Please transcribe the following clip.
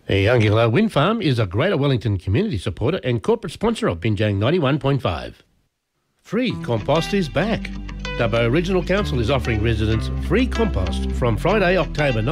Youngilla Wind Farm is a Greater Wellington community supporter and corporate sponsor of Binjang 91.5. Free compost is back. Dubbo Regional Council is offering residents free compost from Friday, October 9